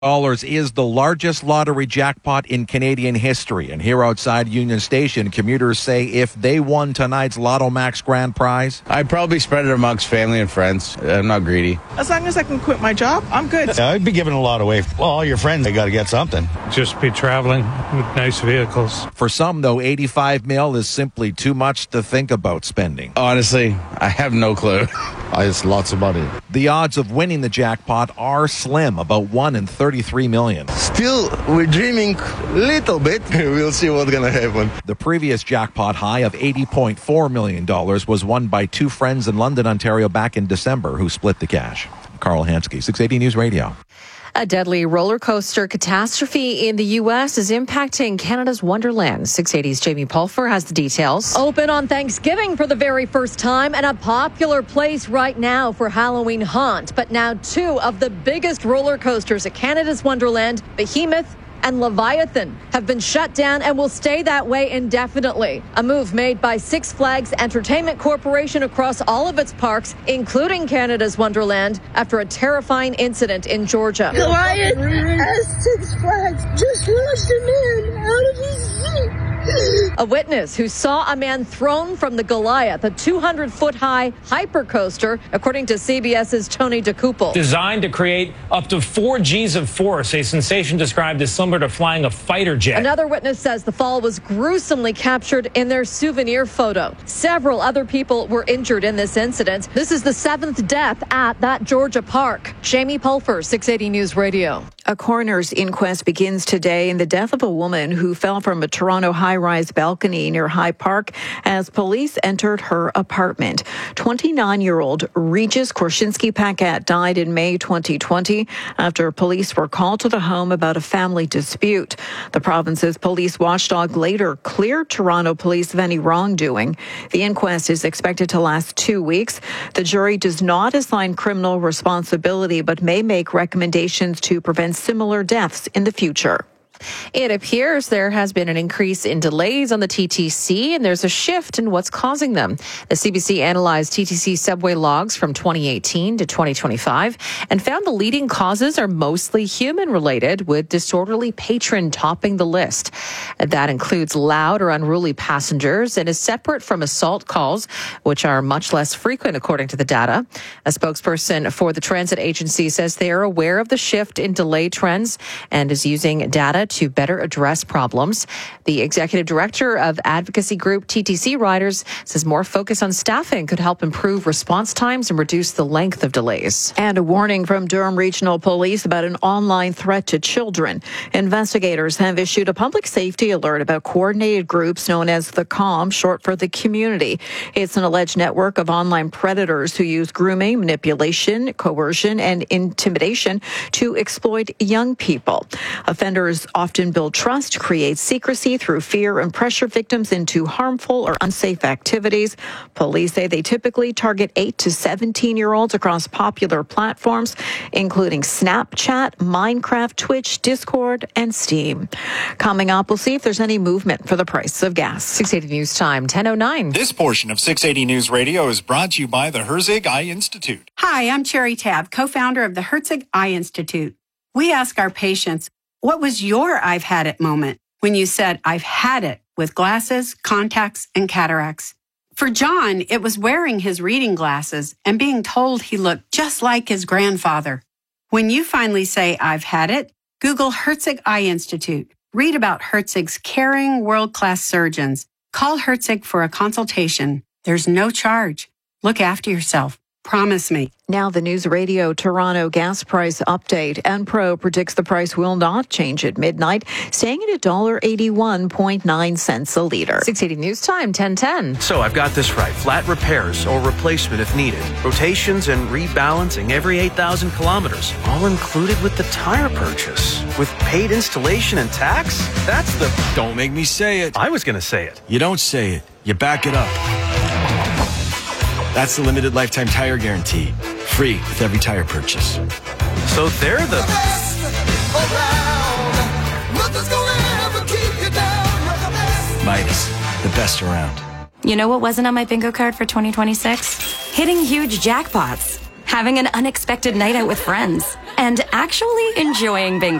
Is the largest lottery jackpot in Canadian history. And here outside Union Station, commuters say if they won tonight's Lotto Max grand prize, I'd probably spread it amongst family and friends. I'm not greedy. As long as I can quit my job, I'm good. I'd be giving a lot away. Well, all your friends, they got to get something. Just be traveling with nice vehicles. For some, though, 85 mil is simply too much to think about spending. Honestly, I have no clue. It's lots of money. The odds of winning the jackpot are slim, about 1 in 33 million. Still, we're dreaming a little bit. We'll see what's going to happen. The previous jackpot high of $80.4 million was won by two friends in London, Ontario back in December who split the cash. Carl Hansky, 680 News Radio. A deadly roller coaster catastrophe in the U.S. is impacting Canada's Wonderland. 680's Jamie Pulfer has the details. Open on Thanksgiving for the very first time and a popular place right now for Halloween haunt. But now two of the biggest roller coasters at Canada's Wonderland, Behemoth and Leviathan, have been shut down and will stay that way indefinitely. A move made by Six Flags Entertainment Corporation across all of its parks, including Canada's Wonderland, after a terrifying incident in Georgia. Goliath at Six Flags just launched a man out of his seat. A witness who saw a man thrown from the Goliath, a 200-foot-high hypercoaster, according to CBS's Tony DeCouple. Designed to create up to 4 Gs of force, a sensation described as similar to flying a fighter jet. Another witness says the fall was gruesomely captured in their souvenir photo. Several other people were injured in this incident. This is the 7th death at that Georgia park. Jamie Pulfer, 680 News Radio. A coroner's inquest begins today in the death of a woman who fell from a Toronto high-rise balcony near High Park as police entered her apartment. 29-year-old Regis Korshinsky-Paquette died in May 2020 after police were called to the home about a family dispute. The province's police watchdog later cleared Toronto police of any wrongdoing. The inquest is expected to last 2 weeks. The jury does not assign criminal responsibility but may make recommendations to prevent similar deaths in the future. It appears there has been an increase in delays on the TTC, and there's a shift in what's causing them. The CBC analyzed TTC subway logs from 2018 to 2025 and found the leading causes are mostly human-related, with disorderly patron topping the list. That includes loud or unruly passengers and is separate from assault calls, which are much less frequent, according to the data. A spokesperson for the transit agency says they are aware of the shift in delay trends and is using data to better address problems. The executive director of advocacy group TTC Riders says more focus on staffing could help improve response times and reduce the length of delays. And a warning from Durham Regional Police about an online threat to children. Investigators have issued a public safety alert about coordinated groups known as the COM, short for the community. It's an alleged network of online predators who use grooming, manipulation, coercion, and intimidation to exploit young people. Offenders often build trust, create secrecy through fear, and pressure victims into harmful or unsafe activities. Police say they typically target 8 to 17-year-olds across popular platforms, including Snapchat, Minecraft, Twitch, Discord, and Steam. Coming up, we'll see if there's any movement for the price of gas. 680 News Time, 10:09. This portion of 680 News Radio is brought to you by the Herzig Eye Institute. Hi, I'm Cherry Tabb, co-founder of the Herzig Eye Institute. We ask our patients, what was your I've had it moment when you said, I've had it with glasses, contacts, and cataracts? For John, it was wearing his reading glasses and being told he looked just like his grandfather. When you finally say, I've had it, Google Herzig Eye Institute. Read about Herzig's caring, world-class surgeons. Call Herzig for a consultation. There's no charge. Look after yourself. Promise me. Now the News Radio Toronto gas price update. Enpro predicts the price will not change at midnight, staying at $1.81.9 a liter. 680 News Time, 10:10. So I've got this right. Flat repairs or replacement if needed. Rotations and rebalancing every 8,000 kilometers. All included with the tire purchase. With paid installation and tax? That's the... Don't make me say it. I was going to say it. You don't say it. You back it up. That's the limited lifetime tire guarantee. Free with every tire purchase. So they're the best around. Nothing's gonna ever keep you down. You're the best. Midas, the best around. You know what wasn't on my bingo card for 2026? Hitting huge jackpots. Having an unexpected night out with friends. and actually enjoying bingo.